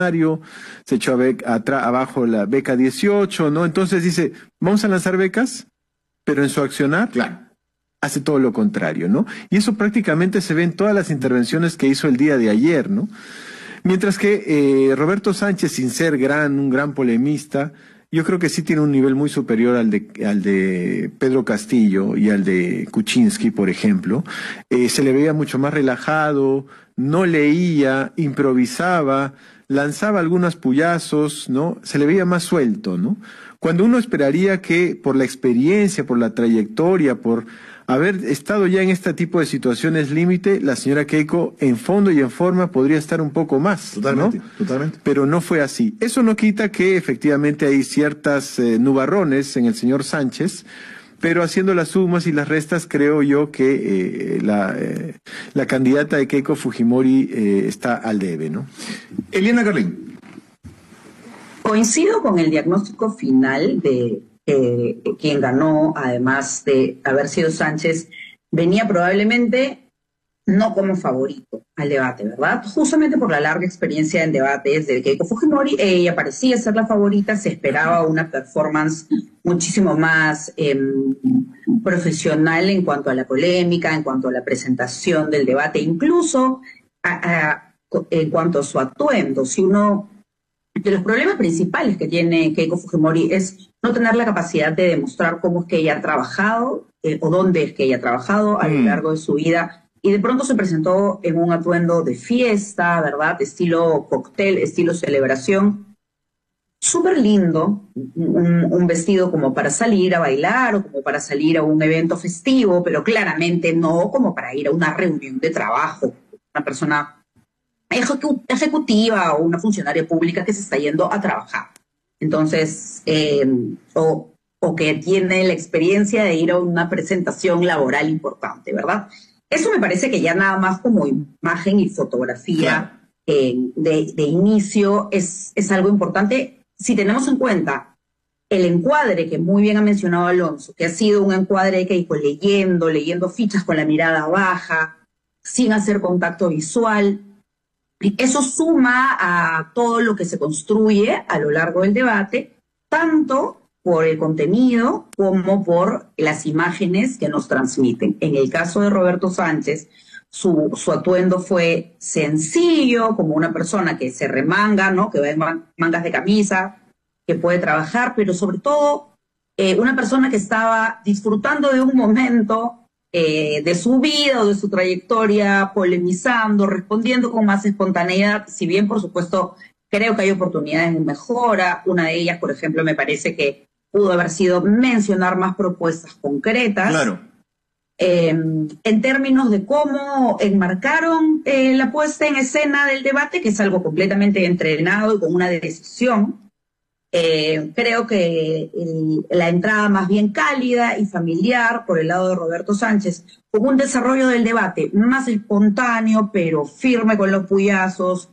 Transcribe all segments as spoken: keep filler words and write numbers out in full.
se echó a bec- atra- abajo la beca dieciocho, ¿no? Entonces dice, vamos a lanzar becas, pero en su accionar Claro. hace todo lo contrario, ¿no? Y eso prácticamente se ve en todas las intervenciones que hizo el día de ayer, ¿no? Mientras que eh, Roberto Sánchez, sin ser gran, un gran polemista, yo creo que sí tiene un nivel muy superior al de, al de Pedro Castillo y al de Kuczynski, por ejemplo. Eh, se le veía mucho más relajado, no leía, improvisaba, lanzaba algunos puyazos, ¿no? Se le veía más suelto, ¿no? Cuando uno esperaría que por la experiencia, por la trayectoria, por haber estado ya en este tipo de situaciones límite, la señora Keiko en fondo y en forma podría estar un poco más, Totalmente, ¿no? totalmente. Pero no fue así. Eso no quita que efectivamente hay ciertas eh, nubarrones en el señor Sánchez, pero haciendo las sumas y las restas creo yo que eh, la, eh, la candidata de Keiko Fujimori eh, está al debe, ¿no? Eliana Carlín. Coincido con el diagnóstico final de eh, quien ganó, además de haber sido Sánchez, venía probablemente no como favorito al debate, ¿verdad? Justamente por la larga experiencia en debates de Keiko Fujimori, ella parecía ser la favorita, se esperaba una performance muchísimo más eh, profesional en cuanto a la polémica, en cuanto a la presentación del debate, incluso a, a, en cuanto a su atuendo. Si uno de los problemas principales que tiene Keiko Fujimori es no tener la capacidad de demostrar cómo es que ella ha trabajado eh, o dónde es que ella ha trabajado a lo Mm. largo de su vida, y de pronto se presentó en un atuendo de fiesta, ¿verdad? Estilo cóctel, estilo celebración, súper lindo, un, un vestido como para salir a bailar o como para salir a un evento festivo, pero claramente no como para ir a una reunión de trabajo, una persona ejecu- ejecutiva o una funcionaria pública que se está yendo a trabajar. Entonces, eh, o, o que tiene la experiencia de ir a una presentación laboral importante, ¿verdad? Eso me parece que ya nada más como imagen y fotografía eh, de, de inicio es, es algo importante si tenemos en cuenta el encuadre que muy bien ha mencionado Alonso, que ha sido un encuadre de Keiko leyendo, leyendo fichas con la mirada baja, sin hacer contacto visual. Eso suma a todo lo que se construye a lo largo del debate, tanto por el contenido como por las imágenes que nos transmiten. En el caso de Roberto Sánchez, su, su atuendo fue sencillo, como una persona que se remanga, ¿no? Que va en mangas de camisa, que puede trabajar, pero sobre todo eh, una persona que estaba disfrutando de un momento Eh, de su vida o de su trayectoria, polemizando, respondiendo con más espontaneidad, si bien por supuesto creo que hay oportunidades de mejora. Una de ellas, por ejemplo, me parece que pudo haber sido mencionar más propuestas concretas. Claro. Eh, en términos de cómo enmarcaron eh, la puesta en escena del debate, que es algo completamente entrenado y con una decisión. Eh, creo que el, la entrada más bien cálida y familiar por el lado de Roberto Sánchez, con un desarrollo del debate más espontáneo, pero firme con los puyazos,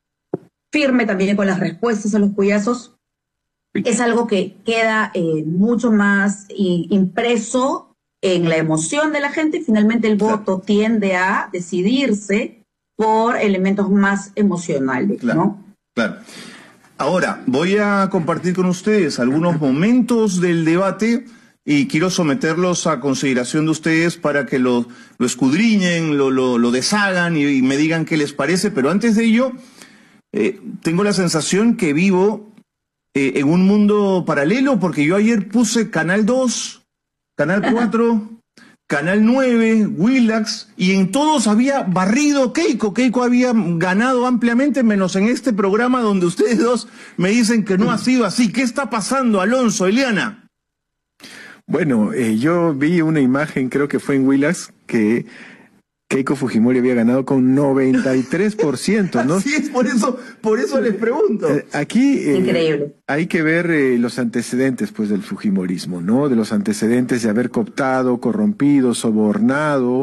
firme también con las respuestas a los puyazos, es algo que queda eh, mucho más i- impreso en la emoción de la gente, y finalmente el voto tiende a decidirse por elementos más emocionales, Claro, ¿no? claro. Ahora, voy a compartir con ustedes algunos momentos del debate y quiero someterlos a consideración de ustedes para que lo, lo escudriñen, lo, lo, lo deshagan y, y me digan qué les parece. Pero antes de ello, eh, tengo la sensación que vivo eh, en un mundo paralelo, porque yo ayer puse Canal dos, Canal cuatro... Canal nueve, Willax, y en todos había barrido Keiko. Keiko había ganado ampliamente, menos en este programa donde ustedes dos me dicen que no ha sido así. ¿Qué está pasando, Alonso, Eliana? Bueno, eh, yo vi una imagen, creo que fue en Willax, que Keiko Fujimori había ganado con noventa y tres por ciento, ¿no? Así es, por eso, por eso les pregunto. Eh, aquí eh, Increíble. hay que ver eh, los antecedentes, pues, del fujimorismo, ¿no? De los antecedentes de haber cooptado, corrompido, sobornado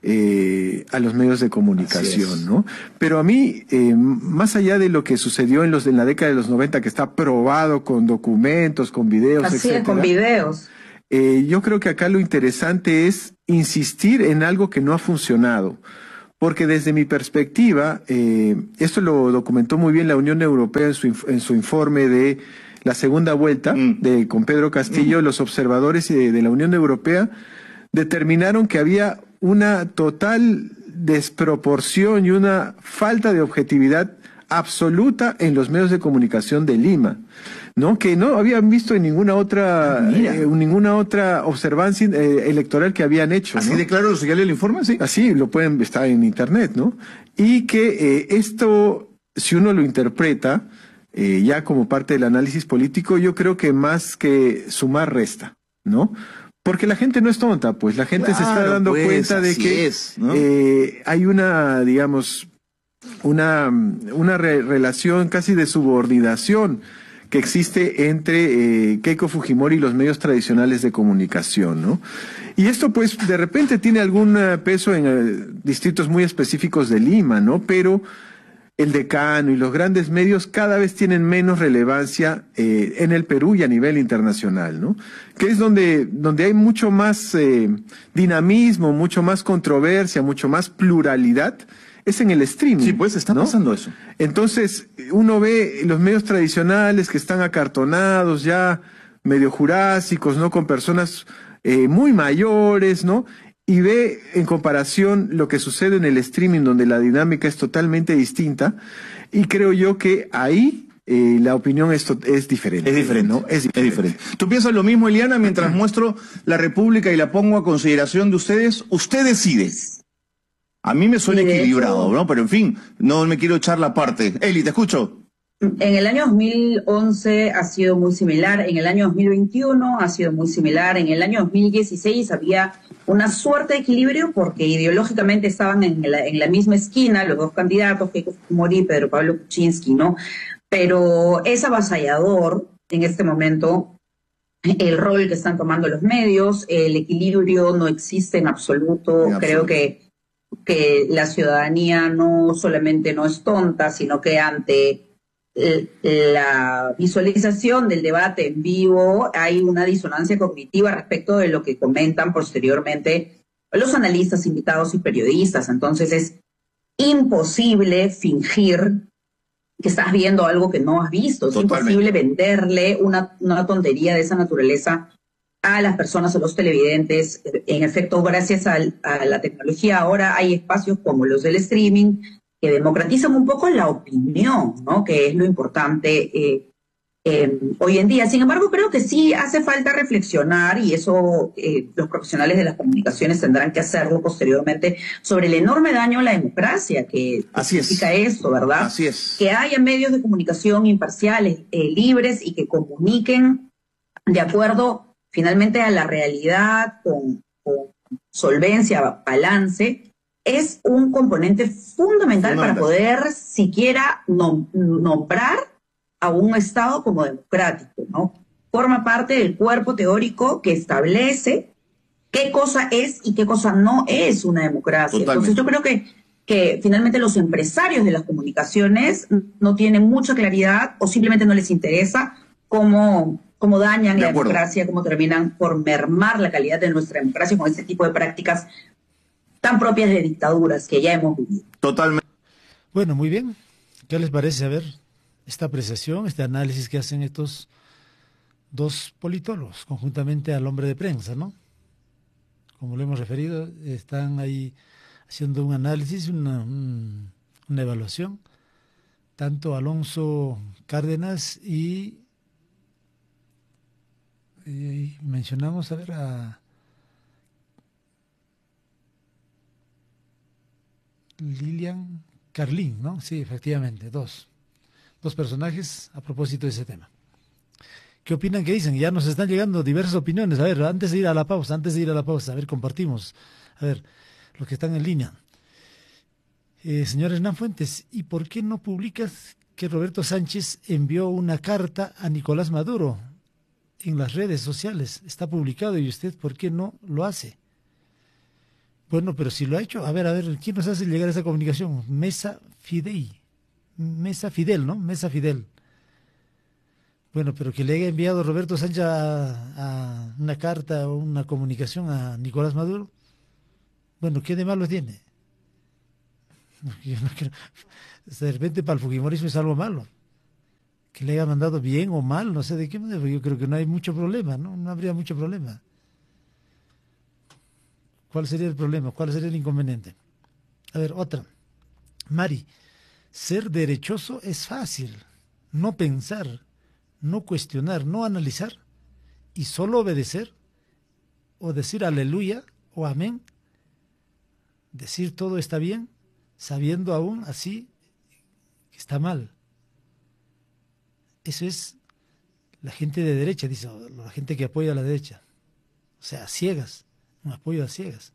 eh, a los medios de comunicación, ¿no? Pero a mí, eh, más allá de lo que sucedió en los en la década de los noventa, que está probado con documentos, con videos, Así etcétera, es, con videos. Eh, yo creo que acá lo interesante es insistir en algo que no ha funcionado, porque desde mi perspectiva, eh, esto lo documentó muy bien la Unión Europea en su, en su informe de la segunda vuelta, mm. de, con Pedro Castillo, mm. los observadores de, de la Unión Europea determinaron que había una total desproporción y una falta de objetividad absoluta en los medios de comunicación de Lima, ¿no? Que no habían visto en ninguna otra eh, ninguna otra observancia eh, electoral que habían hecho. Así ¿no? de claro, ¿se lee el informe? Sí. Así, lo pueden estar en internet, ¿no? Y que eh, esto, si uno lo interpreta eh, ya como parte del análisis político, yo creo que más que sumar resta, ¿no? Porque la gente no es tonta, pues la gente claro, se está dando pues, cuenta de que es, ¿no? eh, hay una, digamos, una, una re relación casi de subordinación que existe entre eh, Keiko Fujimori y los medios tradicionales de comunicación, ¿no? Y esto pues de repente tiene algún peso en eh, distritos muy específicos de Lima, ¿no? Pero el Decano y los grandes medios cada vez tienen menos relevancia eh, en el Perú y a nivel internacional, ¿no? Que es donde, donde hay mucho más eh, dinamismo, mucho más controversia, mucho más pluralidad, es en el streaming. Sí, pues está ¿no? pasando eso. Entonces, uno ve los medios tradicionales que están acartonados ya, medio jurásicos, ¿no? Con personas eh, muy mayores, ¿no? Y ve en comparación lo que sucede en el streaming, donde la dinámica es totalmente distinta, y creo yo que ahí eh, la opinión es, es diferente. Es diferente, ¿no? Es diferente. Es diferente. ¿Tú piensas lo mismo, Eliana? Mientras muestro la República y la pongo a consideración de ustedes, usted decide. A mí me suena equilibrado, hecho, ¿no? Pero en fin, no me quiero echar la parte. Eli, te escucho. En el año dos mil once ha sido muy similar, en el año dos mil veintiuno ha sido muy similar, en el año dos mil dieciséis había una suerte de equilibrio porque ideológicamente estaban en la, en la misma esquina los dos candidatos, Keiko Fujimori y Pedro Pablo Kuczynski, ¿no? Pero es avasallador en este momento el rol que están tomando los medios, el equilibrio no existe en absoluto, en creo absoluto. que que la ciudadanía no solamente no es tonta, sino que ante la visualización del debate en vivo hay una disonancia cognitiva respecto de lo que comentan posteriormente los analistas invitados y periodistas. Entonces es imposible fingir que estás viendo algo que no has visto. Es Totalmente. imposible venderle una, una tontería de esa naturaleza a las personas, a los televidentes. En efecto, gracias a, a la tecnología ahora hay espacios como los del streaming que democratizan un poco la opinión, ¿no? Que es lo importante eh, eh, hoy en día. Sin embargo, creo que sí hace falta reflexionar, y eso eh, los profesionales de las comunicaciones tendrán que hacerlo posteriormente, sobre el enorme daño a la democracia que Así significa es. esto, ¿verdad? Así es. Que haya medios de comunicación imparciales, eh, libres, y que comuniquen de acuerdo finalmente a la realidad, con, con solvencia, balance, es un componente fundamental, fundamental. para poder siquiera nom nombrar a un Estado como democrático, ¿no? Forma parte del cuerpo teórico que establece qué cosa es y qué cosa no es una democracia. Totalmente. Entonces yo creo que, que finalmente los empresarios de las comunicaciones no tienen mucha claridad o simplemente no les interesa cómo... cómo dañan de la acuerdo. democracia, cómo terminan por mermar la calidad de nuestra democracia con este tipo de prácticas tan propias de dictaduras que ya hemos vivido. Totalmente. Bueno, muy bien. ¿Qué les parece? A ver, esta apreciación, este análisis que hacen estos dos politólogos, conjuntamente al hombre de prensa, ¿no? Como lo hemos referido, están ahí haciendo un análisis, una, un, una evaluación, tanto Alonso Cárdenas y... Y mencionamos, a ver, a Lilian Carlín, ¿no? Sí, efectivamente, dos. Dos personajes a propósito de ese tema. ¿Qué opinan? ¿Qué dicen? Ya nos están llegando diversas opiniones. A ver, antes de ir a la pausa, antes de ir a la pausa, a ver, compartimos. A ver, los que están en línea. Eh, señor Hernán Fuentes, ¿y por qué no publicas que Roberto Sánchez envió una carta a Nicolás Maduro en las redes sociales? Está publicado, y usted, ¿por qué no lo hace? Bueno, pero si lo ha hecho, a ver, a ver, ¿quién nos hace llegar a esa comunicación? Mesa Fidei, Mesa Fidel, ¿no? Mesa Fidel. Bueno, pero que le haya enviado Roberto Sánchez a, a una carta o una comunicación a Nicolás Maduro, bueno, ¿qué de malo tiene? Yo no creo, de repente para el fujimorismo es algo malo. Que le haya mandado bien o mal, no sé de qué manera, yo creo que no hay mucho problema, ¿no? No habría mucho problema. ¿Cuál sería el problema? ¿Cuál sería el inconveniente? A ver, otra. Mari, ser derechoso es fácil. No pensar, no cuestionar, no analizar y solo obedecer o decir aleluya o amén. Decir todo está bien, sabiendo aún así que está mal. Eso es la gente de derecha, dice, la gente que apoya a la derecha. O sea, a ciegas, un apoyo a ciegas.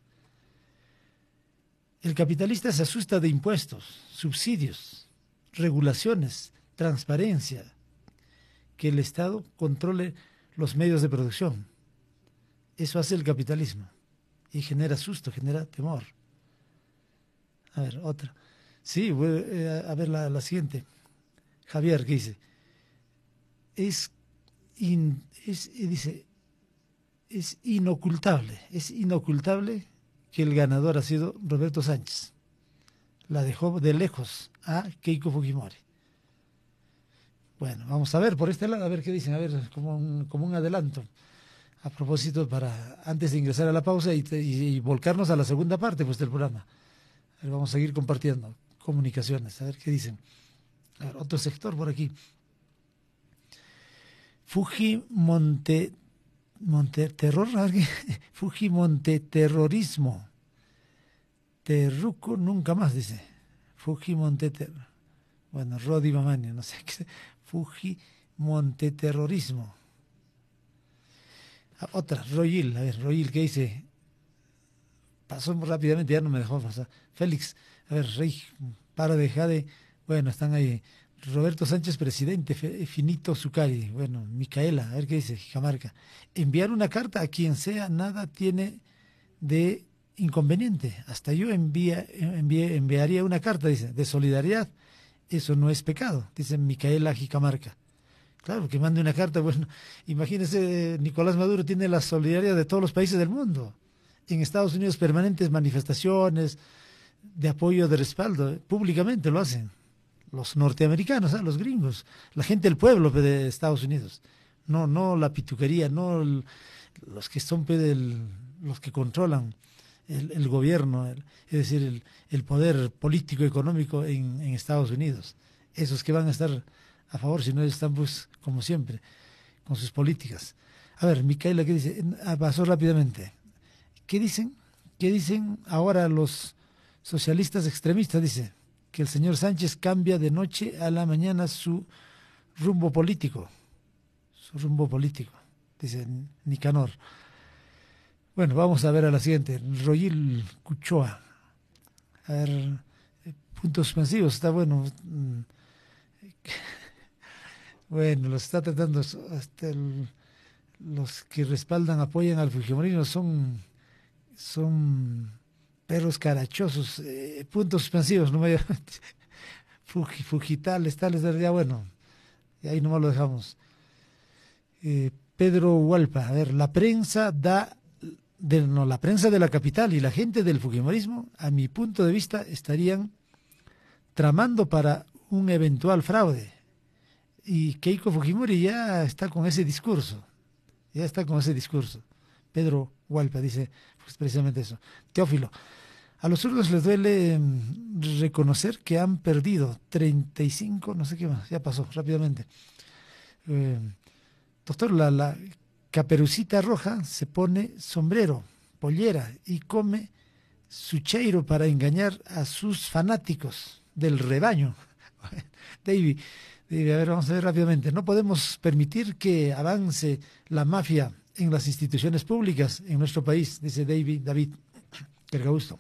El capitalista se asusta de impuestos, subsidios, regulaciones, transparencia, que el Estado controle los medios de producción. Eso hace el capitalismo y genera susto, genera temor. A ver, otra. Sí, voy a ver la, la siguiente. Javier, ¿qué dice? Es, in, es, dice, es inocultable, es inocultable que el ganador ha sido Roberto Sánchez. La dejó de lejos a Keiko Fujimori. Bueno, vamos a ver por este lado, a ver qué dicen, a ver, como un, como un adelanto. A propósito, para antes de ingresar a la pausa y, y, y volcarnos a la segunda parte pues, del programa. A ver, vamos a seguir compartiendo comunicaciones, a ver qué dicen. A ver, otro sector por aquí. Fuji Monte, Monte Terror, Fuji Monte Terrorismo. Terruco nunca más, dice. Fuji Monte Terror. Bueno, Rodi Mamani, no sé qué. Fuji Monte Terrorismo. Ah, otra, Royil, a ver, Royil, ¿qué dice? Pasó muy rápidamente, ya no me dejó pasar. Félix, a ver, Rey, para de Jade. Bueno, están ahí. Roberto Sánchez, presidente, Finito Zucari, bueno, Micaela, a ver qué dice, Cajamarca. Enviar una carta a quien sea, nada tiene de inconveniente. Hasta yo envía, envié, enviaría una carta, dice, de solidaridad. Eso no es pecado, dice Micaela Jicamarca. Claro, que mande una carta, bueno, imagínese, Nicolás Maduro tiene la solidaridad de todos los países del mundo. En Estados Unidos permanentes manifestaciones de apoyo, de respaldo, públicamente lo hacen. Los norteamericanos, ¿eh? Los gringos, la gente del pueblo de Estados Unidos, no, no la pituquería, no el, los que son el, los que controlan el, el gobierno, el, es decir, el, el poder político económico en, en Estados Unidos, esos que van a estar a favor, si no están pues como siempre con sus políticas. A ver, Micaela, ¿qué dice? Pasó rápidamente. ¿Qué dicen? ¿Qué dicen ahora los socialistas extremistas? Dice que el señor Sánchez cambia de noche a la mañana su rumbo político, su rumbo político, dice Nicanor. Bueno, vamos a ver a la siguiente, Royil Cuchoa. A ver, puntos suspensivos, está bueno. Bueno, lo está tratando, hasta el, los que respaldan, apoyan al fujimorismo son, son perros carachosos, eh, puntos suspensivos, no me Fuji, Fujitales, tales, ya bueno, y ahí nomás lo dejamos. Eh, Pedro Hualpa, a ver, la prensa da, de, no, la prensa de la capital y la gente del fujimorismo, a mi punto de vista, estarían tramando para un eventual fraude. Y Keiko Fujimori ya está con ese discurso, ya está con ese discurso. Pedro Hualpa dice pues, precisamente eso. Teófilo, a los zurdos les duele reconocer que han perdido treinta y cinco, no sé qué más, ya pasó rápidamente. Eh, doctor, la, la Caperucita Roja se pone sombrero, pollera y come su cheiro para engañar a sus fanáticos del rebaño. David, David, a ver, vamos a ver rápidamente. No podemos permitir que avance la mafia en las instituciones públicas en nuestro país, dice David, David Kergausto.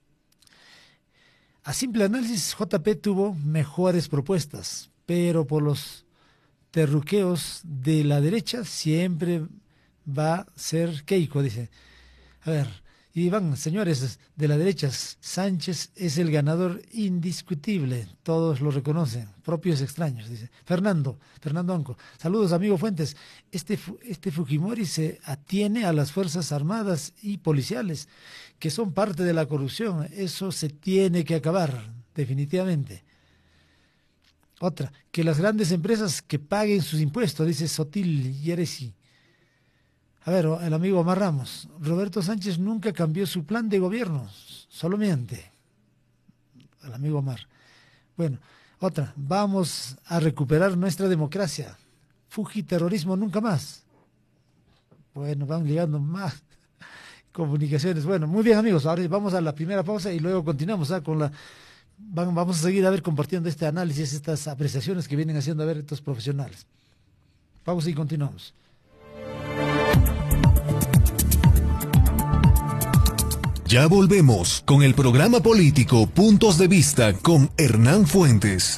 A simple análisis, J P tuvo mejores propuestas, pero por los terruqueos de la derecha siempre va a ser Keiko, dice. A ver, y van, señores de la derecha, Sánchez es el ganador indiscutible, todos lo reconocen, propios extraños, dice. Fernando, Fernando Anco, saludos amigo Fuentes, este, este Fujimori se atiene a las Fuerzas Armadas y policiales, que son parte de la corrupción, eso se tiene que acabar, definitivamente. Otra, que las grandes empresas que paguen sus impuestos, dice Sotil Yeresi. A ver, el amigo Omar Ramos, Roberto Sánchez nunca cambió su plan de gobierno, solo miente. El amigo Omar. Bueno, otra, vamos a recuperar nuestra democracia. Fuji terrorismo nunca más. Bueno, van llegando más comunicaciones. Bueno, muy bien, amigos, ahora vamos a la primera pausa y luego continuamos ¿eh? con la... Vamos a seguir a ver compartiendo este análisis, estas apreciaciones que vienen haciendo a ver estos profesionales. Vamos y continuamos. Ya volvemos con el programa político Puntos de Vista con Hernán Fuentes.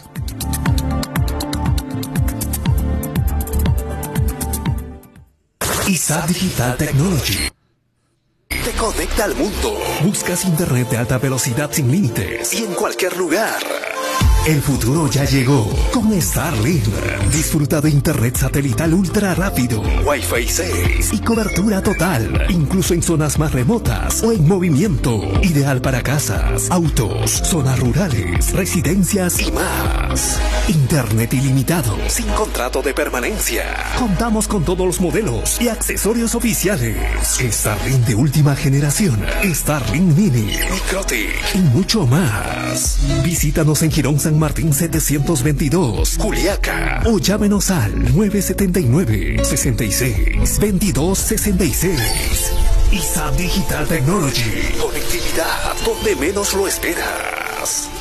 I S A Digital Technology te conecta al mundo. Buscas internet de alta velocidad sin límites y en cualquier lugar. El futuro ya llegó con Starlink. Disfruta de internet satelital ultra rápido, Wi-Fi seis y cobertura total, incluso en zonas más remotas o en movimiento. Ideal para casas, autos, zonas rurales, residencias y más. Internet ilimitado, sin contrato de permanencia. Contamos con todos los modelos y accesorios oficiales. Starlink de última generación, Starlink Mini, Microtik y mucho más. Visítanos en Girón San Martín setecientos veintidós, Juliaca, o llámenos al nueve siete nueve, seis seis, veintidós sesenta y seis. I S A Digital Technology, conectividad donde menos lo esperas.